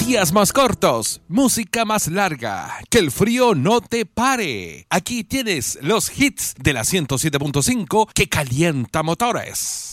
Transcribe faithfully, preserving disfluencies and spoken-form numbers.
Días más cortos, música más larga, que el frío no te pare. Aquí tienes los hits de la ciento siete punto cinco que calienta motores.